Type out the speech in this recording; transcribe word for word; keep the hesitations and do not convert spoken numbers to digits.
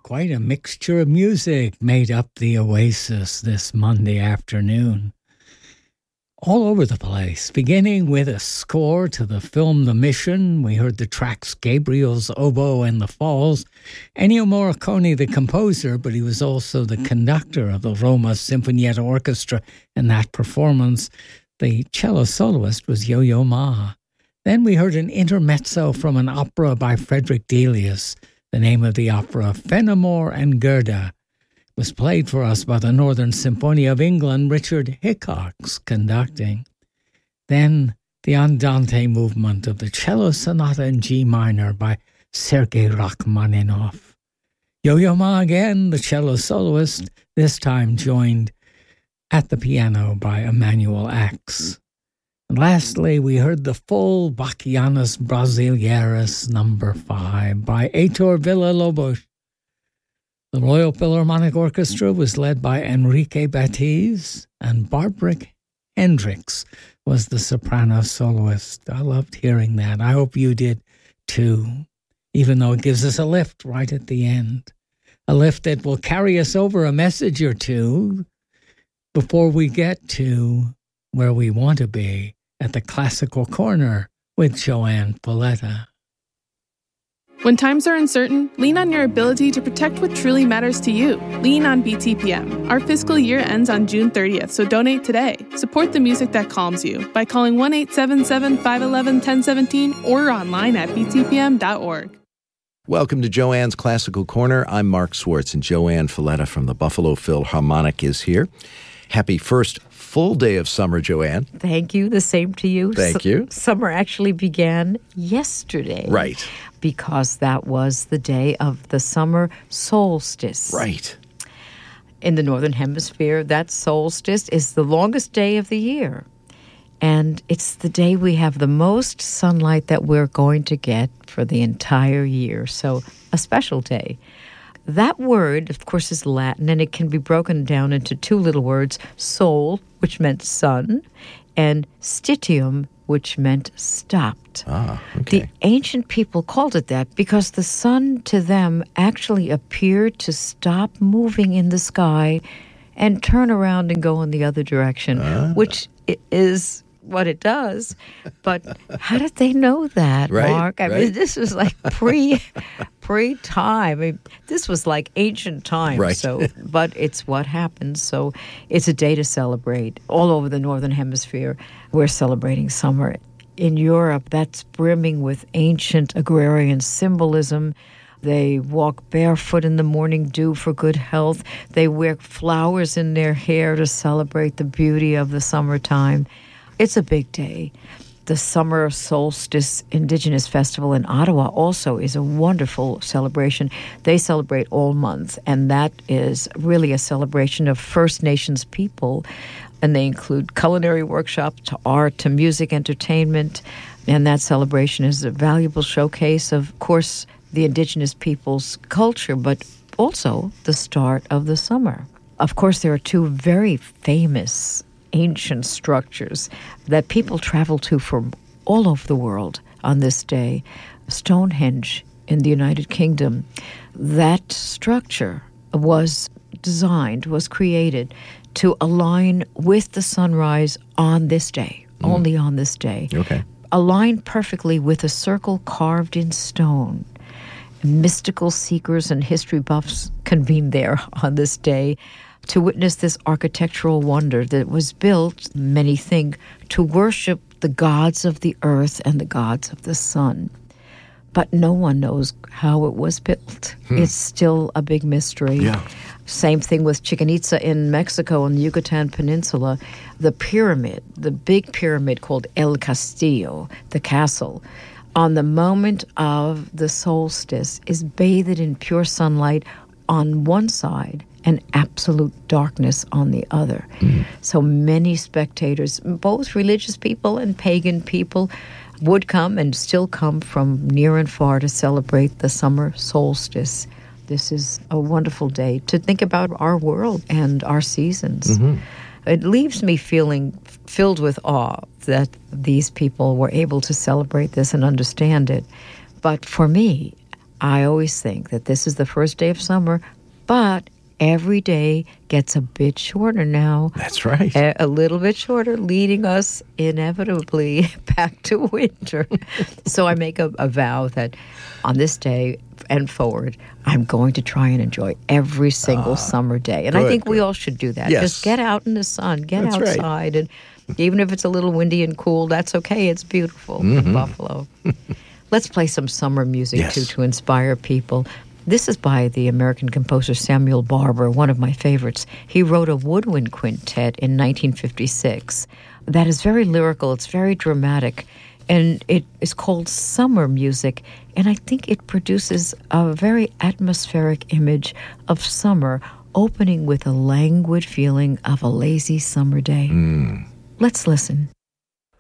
quite a mixture of music made up the Oasis this Monday afternoon. All over the place, beginning with a score to the film The Mission. We heard the tracks Gabriel's Oboe and the Falls. Ennio Morricone, the composer, but he was also the conductor of the Roma Sinfonietta Orchestra in that performance. The cello soloist was Yo-Yo Ma. Then we heard an intermezzo from an opera by Frederick Delius. The name of the opera, Fenimore and Gerda, was played for us by the Northern Symphony of England, Richard Hickox conducting. Then the Andante movement of the cello sonata in G minor by Sergei Rachmaninoff. Yo-Yo Ma again, the cello soloist, this time joined at the piano by Emmanuel Ax. And lastly, we heard the full Bachianas Brasileiras number five by Heitor Villa-Lobos. The Royal Philharmonic Orchestra was led by Enrique Batiz, and Barbara Hendricks was the soprano soloist. I loved hearing that. I hope you did too, even though it gives us a lift right at the end. A lift that will carry us over a message or two before we get to where we want to be at the Classical Corner with Joanne Falletta. When times are uncertain, lean on your ability to protect what truly matters to you. Lean on B T P M. Our fiscal year ends on June thirtieth, so donate today. Support the music that calms you by calling one eight seven seven, five one one, one zero one seven or online at b t p m dot org. Welcome to Joanne's Classical Corner. I'm Mark Swartz, and Joanne Falletta from the Buffalo Philharmonic is here. Happy first full day of summer, Joanne. Thank you. The same to you. Thank you. S- summer actually began yesterday. Right. Because that was the day of the summer solstice. Right. In the Northern Hemisphere, that solstice is the longest day of the year. And it's the day we have the most sunlight that we're going to get for the entire year. So a special day. That word, of course, is Latin, and it can be broken down into two little words, sol, which meant sun, and stitium, which meant stopped. Ah, okay. The ancient people called it that because the sun to them actually appeared to stop moving in the sky and turn around and go in the other direction, ah. which is what it does. But how did they know that, right, Mark? I right. mean, this was like pre pre-time. I mean, this was like ancient times. Right. So, but it's what happens. So it's a day to celebrate. All over the Northern Hemisphere, we're celebrating summer. In Europe, that's brimming with ancient agrarian symbolism. They walk barefoot in the morning dew for good health. They wear flowers in their hair to celebrate the beauty of the summertime. It's a big day. The Summer Solstice Indigenous Festival in Ottawa also is a wonderful celebration. They celebrate all month, and that is really a celebration of First Nations people. And they include culinary workshops, to art, to music, entertainment. And that celebration is a valuable showcase of, of course, the Indigenous people's culture, but also the start of the summer. Of course, there are two very famous ancient structures that people travel to from all over the world on this day. Stonehenge in the United Kingdom. That structure was designed, was created to align with the sunrise on this day, mm. only on this day. Okay. Aligned perfectly with a circle carved in stone. Mystical seekers and history buffs convene there on this day to witness this architectural wonder that was built, many think, to worship the gods of the earth and the gods of the sun. But no one knows how it was built. Hmm. It's still a big mystery. Yeah. Same thing with Chichen Itza in Mexico on the Yucatan Peninsula. The pyramid, the big pyramid called El Castillo, the castle, on the moment of the solstice is bathed in pure sunlight on one side and absolute darkness on the other. Mm. So many spectators, both religious people and pagan people, would come and still come from near and far to celebrate the summer solstice. This is a wonderful day to think about our world and our seasons. Mm-hmm. It leaves me feeling filled with awe that these people were able to celebrate this and understand it. But for me, I always think that this is the first day of summer, but every day gets a bit shorter now. That's right. A, a little bit shorter, leading us inevitably back to winter. So I make a, a vow that on this day and forward, I'm going to try and enjoy every single uh, summer day. And good, I think good. we all should do that. Yes. Just get out in the sun, get That's outside. Right. And even if it's a little windy and cool, that's okay. It's beautiful mm-hmm. in Buffalo. Let's play some summer music, yes. too, to inspire people. This is by the American composer Samuel Barber, one of my favorites. He wrote a woodwind quintet in nineteen fifty-six that is very lyrical. It's very dramatic, and it is called Summer Music, and I think it produces a very atmospheric image of summer, opening with a languid feeling of a lazy summer day. Mm. Let's listen.